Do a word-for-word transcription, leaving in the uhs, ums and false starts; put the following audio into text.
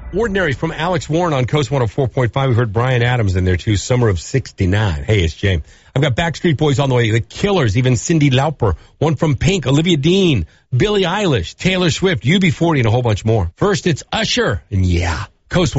Ordinary from Alex Warren on Coast one oh four point five. We heard Bryan Adams in there, too. Summer of sixty-nine. Hey, it's Jay. I've got Backstreet Boys on the way. The Killers, even Cyndi Lauper. One from Pink, Olivia Dean, Billie Eilish, Taylor Swift, U B forty, and a whole bunch more. First, it's Usher. And yeah, Coast